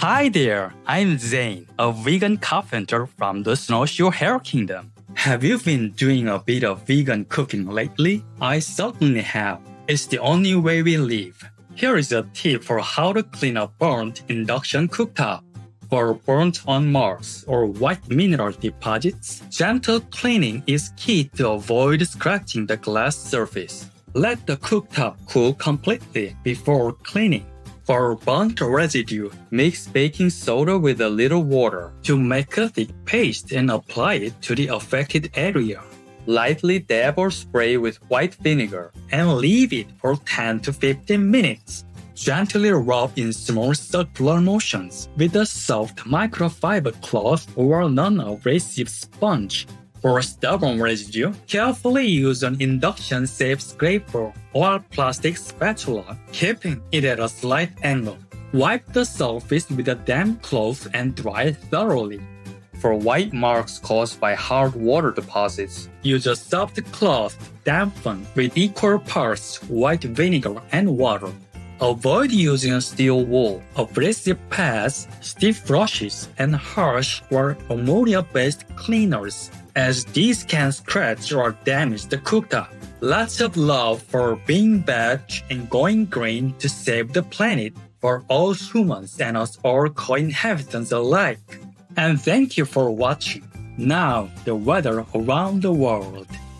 Hi there, I'm Zane, a vegan carpenter from the Snowshoe Hare Kingdom. Have you been doing a bit of vegan cooking lately? I certainly have. It's the only way we live. Here is a tip for how to clean a burnt induction cooktop. For burnt on marks or white mineral deposits, gentle cleaning is key to avoid scratching the glass surface. Let the cooktop cool completely before cleaning. For burnt residue, mix baking soda with a little water to make a thick paste and apply it to the affected area. Lightly dab or spray with white vinegar and leave it for 10 to 15 minutes. Gently rub in small circular motions with a soft microfiber cloth or non-abrasive sponge. For stubborn residue, carefully use an induction-safe scraper or plastic spatula, keeping it at a slight angle. Wipe the surface with a damp cloth and dry thoroughly. For white marks caused by hard water deposits, use a soft cloth dampened with equal parts white vinegar and water. Avoid using steel wool, abrasive pads, stiff brushes, and harsh or ammonia-based cleaners, as these can scratch or damage the cooktop. Lots of love for being bad and going green to save the planet for all humans and us all co-inhabitants alike. And thank you for watching. Now, the weather around the world.